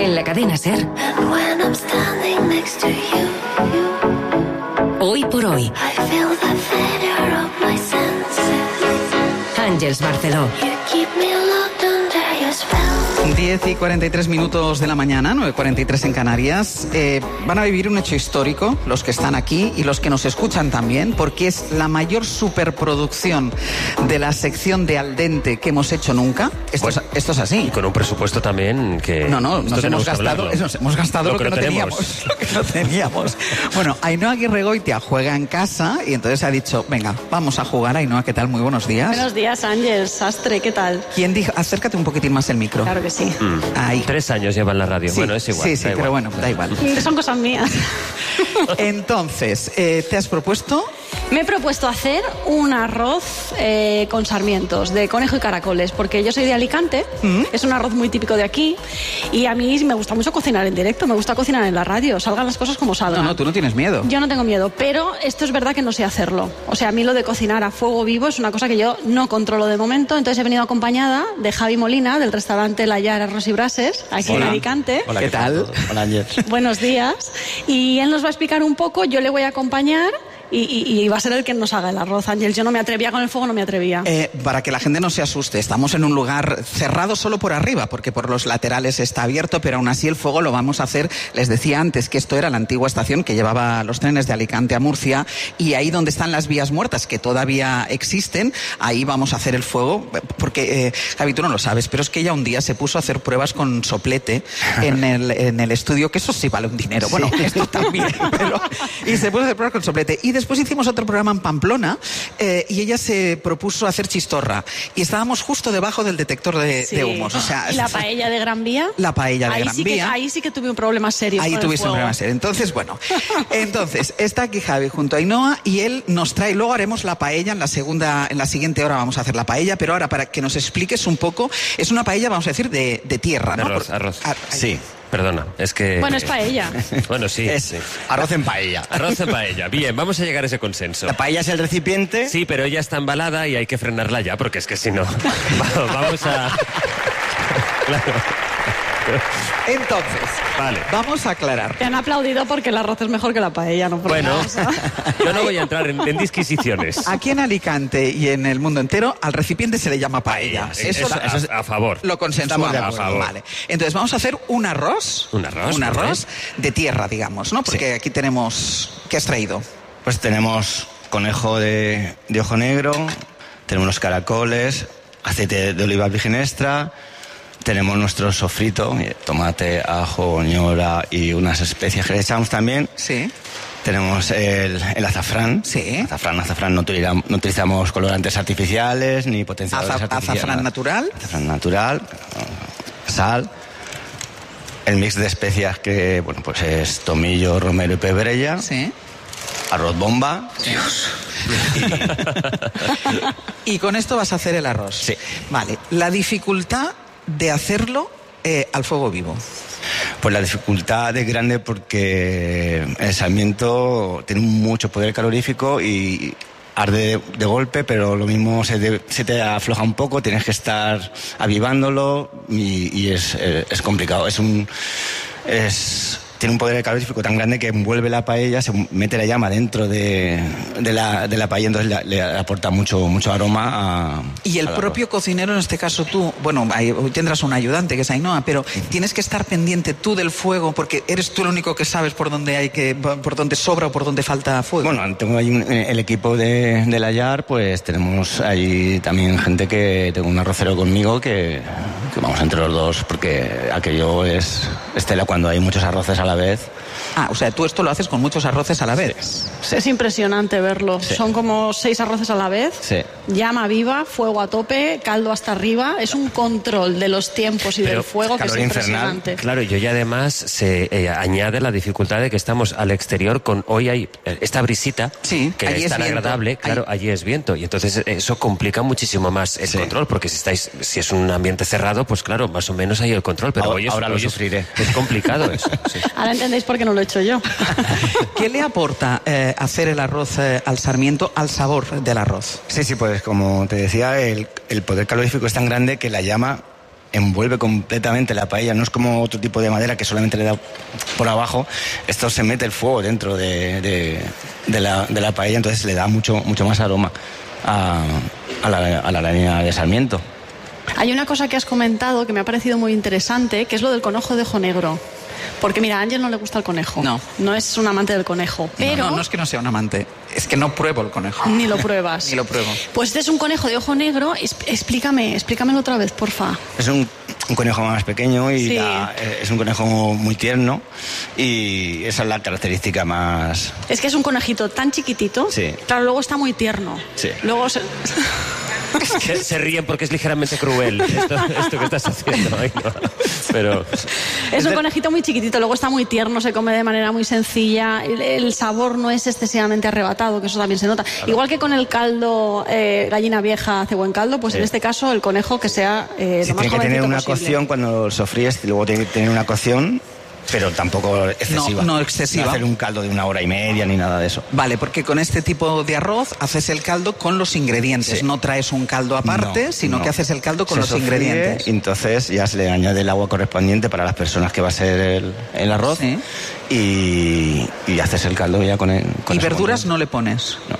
En la cadena SER. Hoy por hoy. Àngels Barceló. 10:43 de la mañana, 9:43 en Canarias. Van a vivir un hecho histórico, los que están aquí y los que nos escuchan también, porque es la mayor superproducción de la sección de Al Dente que hemos hecho nunca. Esto es así. Y con un presupuesto también que... Nos hemos gastado lo que no teníamos. Bueno, Ainhoa Aguirregoitia juega en casa y entonces ha dicho, venga, vamos a jugar. Ainhoa, ¿qué tal? Muy buenos días. Buenos días, Ángel Sastre, ¿qué tal? ¿Quién dijo? Acércate un poquitín más el micro. Claro que sí. Ahí. 3 años lleva en la radio. Sí, bueno, es igual. Sí, pero bueno, da igual. Son cosas mías. Entonces, ¿te has propuesto? Me he propuesto hacer un arroz con sarmientos, de conejo y caracoles, porque yo soy de Alicante, es un arroz muy típico de aquí, y a mí me gusta mucho cocinar en directo, me gusta cocinar en la radio, salgan las cosas como salgan. No, tú no tienes miedo. Yo no tengo miedo, pero esto es verdad que no sé hacerlo. O sea, a mí lo de cocinar a fuego vivo es una cosa que yo no controlo de momento, entonces he venido acompañada de Javi Molina, del restaurante La Llar Arroz y Brases, aquí en Alicante. Hola, ¿qué tal? Hola, Ángel. Buenos días. Y él nos va a explicar un poco, yo le voy a acompañar y va a ser el que nos haga el arroz, Ángel. Yo no me atrevía con el fuego, no me atrevía. Para que la gente no se asuste, estamos en un lugar cerrado solo por arriba, porque por los laterales está abierto, pero aún así el fuego lo vamos a hacer. Les decía antes que esto era la antigua estación que llevaba los trenes de Alicante a Murcia, y ahí donde están las vías muertas, que todavía existen, ahí vamos a hacer el fuego, porque, Javi, tú no lo sabes, pero es que ella un día se puso a hacer pruebas con soplete en el estudio, que eso sí vale un dinero. Bueno, esto también, y se puso a hacer pruebas con soplete. Y después hicimos otro programa en Pamplona y ella se propuso hacer chistorra y estábamos justo debajo del detector de humos. O sea, ¿y la paella de Gran Vía? La paella de Gran Vía. Ahí sí que tuve un problema serio. Ahí tuviste un problema serio. Entonces, bueno, está aquí Javi junto a Ainhoa y él nos trae, luego haremos la paella en la siguiente hora vamos a hacer la paella, pero ahora para que nos expliques un poco, es una paella, vamos a decir, de tierra, ¿no? Arroz. Sí. Perdona, es que... Bueno, es paella. Bueno, sí. Es arroz en paella. Arroz en paella. Bien, vamos a llegar a ese consenso. La paella es el recipiente. Sí, pero ella está embalada y hay que frenarla ya, porque es que si no... Vamos a... Claro. Entonces, vale, vamos a aclarar. Te han aplaudido porque el arroz es mejor que la paella, ¿no? Bueno, yo no voy a entrar en disquisiciones. Aquí en Alicante y en el mundo entero, al recipiente se le llama paella. Eso es a favor. Lo consensuamos. A favor. Vale. Entonces vamos a hacer un arroz. Un arroz de tierra, digamos, ¿no? Porque aquí tenemos... ¿Qué has traído? Pues tenemos conejo de ojo negro, tenemos los caracoles, aceite de oliva virgen extra. Tenemos nuestro sofrito, tomate, ajo, ñora y unas especias que le echamos también. Sí. Tenemos el azafrán. Sí. Azafrán, no utilizamos colorantes artificiales ni potenciadores artificiales. ¿Azafrán natural? Azafrán natural, sal. El mix de especias que, bueno, pues es tomillo, romero y pebrella. Sí. Arroz bomba. Dios. Y con esto vas a hacer el arroz. Sí. Vale. La dificultad de hacerlo al fuego vivo. Pues la dificultad es grande porque el sarmiento tiene mucho poder calorífico y arde de golpe, pero lo mismo se te afloja un poco, tienes que estar avivándolo y es complicado. Tiene un poder calorífico tan grande que envuelve la paella, se mete la llama dentro de la paella, entonces le aporta mucho aroma y el propio cocinero, en este caso tú, bueno, tendrás un ayudante que es Ainhoa, pero tienes que estar pendiente tú del fuego porque eres tú el único que sabes por dónde sobra o por dónde falta fuego. Bueno, tengo ahí el equipo de La Llar, pues tenemos ahí también gente tengo un arrocero conmigo que vamos entre los dos, porque aquello es tela cuando hay muchos arroces a la vez. O sea, tú esto lo haces con muchos arroces a la vez. Sí. Es impresionante verlo. Sí. Son como 6 arroces a la vez. Sí. Llama viva, fuego a tope, caldo hasta arriba. Es un control de los tiempos y del fuego que es impresionante. Claro, y además se añade la dificultad de que estamos al exterior con hoy hay esta brisita que es tan agradable. Claro, allí es viento y entonces eso complica muchísimo más el control, porque si es un ambiente cerrado, pues claro, más o menos hay el control, pero ahora lo sufriré. Es complicado eso. Sí. Ahora entendéis por qué no lo he hecho yo. ¿Qué le aporta hacer el arroz al sarmiento al sabor del arroz? Sí, pues como te decía, el poder calorífico es tan grande que la llama envuelve completamente la paella. No es como otro tipo de madera que solamente le da por abajo. Esto se mete el fuego dentro de la paella, entonces le da mucho más aroma a la leña de sarmiento. Hay una cosa que has comentado que me ha parecido muy interesante, que es lo del conejo de ojo negro. Porque mira, a Ángel no le gusta el conejo. No es un amante del conejo. Pero... No es que no sea un amante, es que no pruebo el conejo. Ni lo pruebas. Ni lo pruebo. Pues este es un conejo de ojo negro. Explícamelo otra vez, porfa. Es un conejo más pequeño y sí. Es un conejo muy tierno y esa es la característica más... Es que es un conejito tan chiquitito. Sí. Claro, luego está muy tierno. Sí. Luego se ríen porque es ligeramente cruel esto que estás haciendo. Ay, no. Pero... Es un conejito muy chiquitito, luego está muy tierno, se come de manera muy sencilla, el sabor no es excesivamente arrebatado, que eso también se nota. Claro. Igual que con el caldo, gallina vieja hace buen caldo, pues en este caso el conejo que sea lo más jovencito tiene que tener una posible. Cocción cuando lo sofríes, y luego tiene que tener una cocción, pero tampoco excesiva. No excesiva. No hacer un caldo de 1 hora y media ni nada de eso. Vale, porque con este tipo de arroz haces el caldo con los ingredientes. Sí. No traes un caldo aparte, sino que haces el caldo con los ingredientes. Y entonces ya se le añade el agua correspondiente para las personas que va a ser el arroz. Sí. Y haces el caldo ya con ¿Y verduras no le pones? No.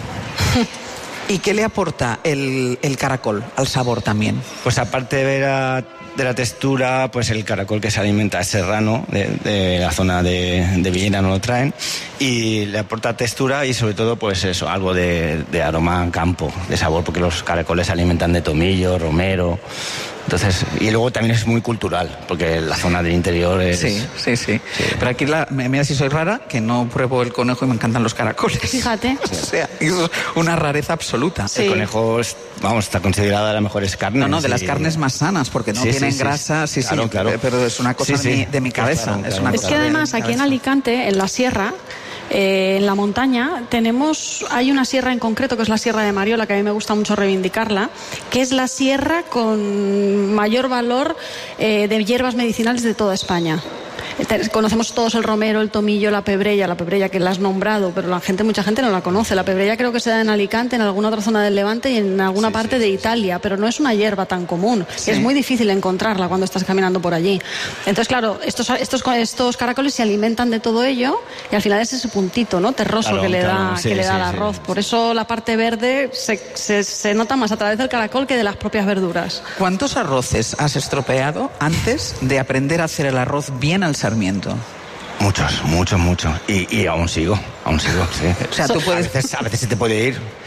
¿Y qué le aporta el caracol al sabor también? Pues aparte de la textura, pues el caracol que se alimenta es serrano, de la zona de Villena no lo traen, y le aporta textura y sobre todo pues eso, algo de aroma campo, de sabor, porque los caracoles se alimentan de tomillo, romero. Entonces, y luego también es muy cultural, porque la zona del interior es... Sí. Pero aquí, mira si soy rara, que no pruebo el conejo y me encantan los caracoles. Fíjate. O sea, es una rareza absoluta. Sí. El conejo está considerada de las mejores carnes. No, de las carnes más sanas, porque no tienen grasa. Sí, claro. Pero es una cosa de mi cabeza. Claro, es que además aquí en Alicante, en la sierra... en la montaña hay una sierra en concreto que es la Sierra de Mariola, que a mí me gusta mucho reivindicarla, que es la sierra con mayor valor de hierbas medicinales de toda España. Conocemos todos el romero, el tomillo, la pebrella que la has nombrado, pero mucha gente no la conoce. La pebrella creo que se da en Alicante, en alguna otra zona del Levante y en alguna parte de Italia, pero no es una hierba tan común. Es muy difícil encontrarla cuando estás caminando por allí. Entonces, claro, estos caracoles se alimentan de todo ello y al final es ese puntito, ¿no? Terroso que le da al arroz. Por eso la parte verde se nota más a través del caracol que de las propias verduras. ¿Cuántos arroces has estropeado antes de aprender a hacer el arroz bien al sarmiento? Muchos. Y aún sigo, sí. O sea, tú puedes... A veces se te puede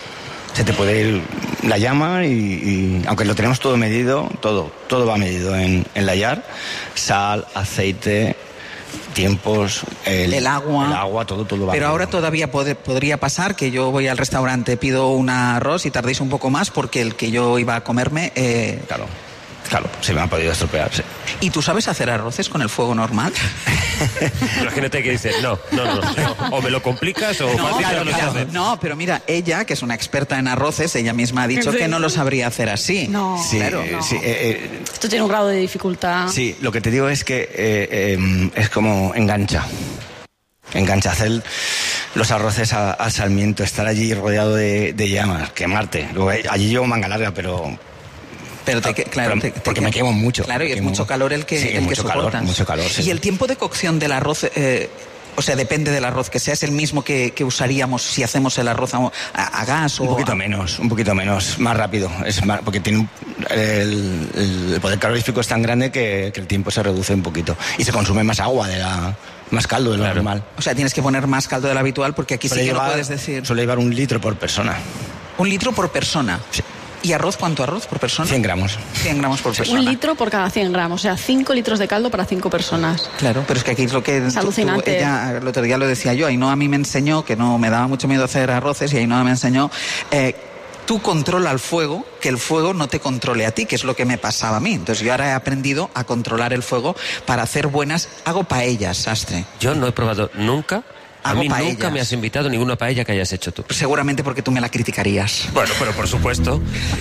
ir la llama y aunque lo tenemos todo medido, todo va medido en la yar, sal, aceite, tiempos, el agua, todo va. Pero medido. ahora todavía podría pasar que yo voy al restaurante, pido un arroz y tardéis un poco más porque el que yo iba a comerme... Claro, se me ha podido estropear, sí. ¿Y tú sabes hacer arroces con el fuego normal? Imagínate que dices, no. O me lo complicas o fácil. No, pero mira, ella, que es una experta en arroces, ella misma ha dicho que no lo sabría hacer así. No, sí, claro. No. Sí, esto tiene un grado de dificultad. Sí, lo que te digo es que es como engancha hacer los arroces al sarmiento, estar allí rodeado de llamas, quemarte. Luego, allí llevo manga larga, pero porque me quemo mucho. Claro, y es mucho calor el que soportas. Mucho calor, sí. ¿Y el tiempo de cocción del arroz, o sea, depende del arroz que sea, es el mismo que usaríamos si hacemos el arroz a gas? Un poquito menos, más rápido. Porque tiene el poder calorífico es tan grande que el tiempo se reduce un poquito. Y se consume más agua más caldo de lo normal. O sea, tienes que poner más caldo del habitual porque aquí sí que no puedes decir... Suele llevar 1 litro por persona. 1 litro por persona. Sí. ¿Y arroz? ¿Cuánto arroz por persona? 100 gramos. 100 gramos por persona. 1 litro por cada 100 gramos, o sea, 5 litros de caldo para 5 personas. Claro, pero es que aquí es lo que... Es alucinante. El otro día lo decía yo, Ainhoa a mí me enseñó, que no me daba mucho miedo hacer arroces, y Ainhoa me enseñó... tú controla el fuego, que el fuego no te controle a ti, que es lo que me pasaba a mí. Entonces yo ahora he aprendido a controlar el fuego para hacer hago paellas, Sastre. Yo no he probado nunca... A mí nunca me has invitado a ninguna paella que hayas hecho tú. Seguramente porque tú me la criticarías. Bueno, pero por supuesto.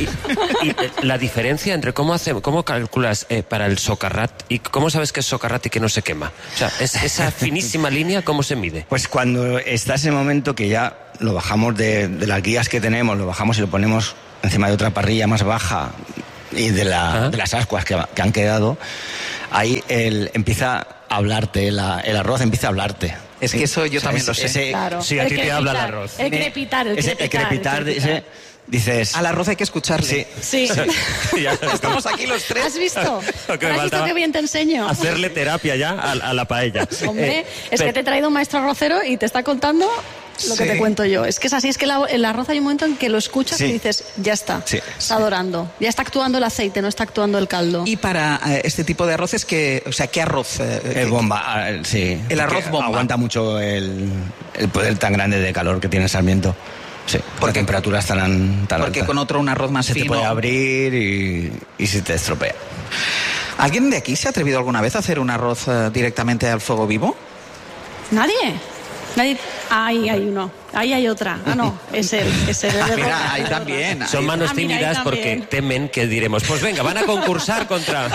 Y la diferencia entre cómo calculas para el socarrat y cómo sabes que es socarrat y que no se quema. O sea, esa finísima línea, ¿cómo se mide? Pues cuando está ese momento que ya lo bajamos de las guías que tenemos, lo bajamos y lo ponemos encima de otra parrilla más baja, y de las ascuas que han quedado, ahí empieza a hablarte, el arroz empieza a hablarte. Es que eso yo también lo sé. Claro. Sí, a ti te habla el arroz. El crepitar. Dices... Al arroz hay que escucharle. Sí. Estamos aquí los tres. ¿Has visto? ¿Has visto qué bien te enseño? Hacerle terapia ya a la paella. Hombre, es que te he traído un maestro arrocero y te está contando lo que te cuento yo. Es que es así, es que el arroz hay un momento en que lo escuchas y dices, ya está, está dorando. Ya está actuando el aceite, no está actuando el caldo. Y para este tipo de arroces, ¿qué arroz? El bomba, sí. El arroz bomba. Aguanta mucho el poder tan grande de calor que tiene el sarmiento. Sí, por temperaturas tan altas. Porque con otro un arroz más fino... Se te puede abrir y se te estropea. ¿Alguien de aquí se ha atrevido alguna vez a hacer un arroz directamente al fuego vivo? ¿Nadie? Ahí hay uno. Ahí hay otra. Ah, no, es él. Mira, ahí también. Son manos tímidas porque temen que diremos, pues venga, van a concursar contra...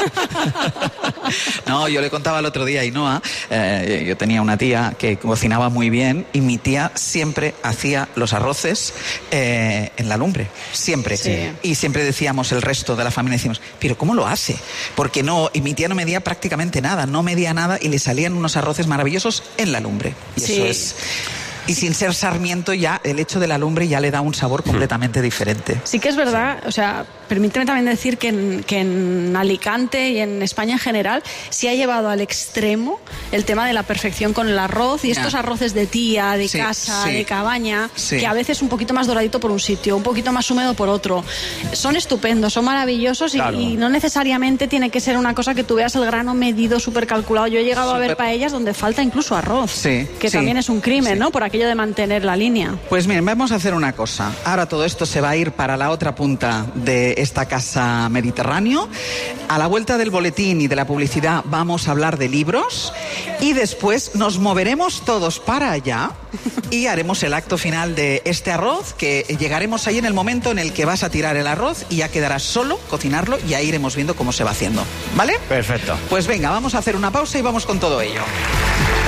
No, yo le contaba el otro día a Ainhoa, yo tenía una tía que cocinaba muy bien y mi tía siempre hacía los arroces en la lumbre, siempre. Sí. Y siempre decíamos, el resto de la familia decíamos, pero ¿cómo lo hace? Porque no, y mi tía no medía prácticamente nada, no medía nada y le salían unos arroces maravillosos en la lumbre. Y eso es... Y sin ser sarmiento, ya el hecho de la lumbre ya le da un sabor completamente diferente. Sí que es verdad, o sea, permíteme también decir que en Alicante y en España en general se ha llevado al extremo el tema de la perfección con el arroz y estos arroces de tía, de casa, de cabaña, que a veces un poquito más doradito por un sitio, un poquito más húmedo por otro. Son estupendos, son maravillosos y no necesariamente tiene que ser una cosa que tú veas el grano medido, súper calculado. Yo he llegado a ver paellas donde falta incluso arroz, que también es un crimen, ¿no? Por aquello de mantener la línea. Pues miren, vamos a hacer una cosa. Ahora todo esto se va a ir para la otra punta de esta casa Mediterráneo. A la vuelta del boletín y de la publicidad vamos a hablar de libros y después nos moveremos todos para allá y haremos el acto final de este arroz, que llegaremos ahí en el momento en el que vas a tirar el arroz y ya quedarás solo cocinarlo y ahí iremos viendo cómo se va haciendo. ¿Vale? Perfecto. Pues venga, vamos a hacer una pausa y vamos con todo ello.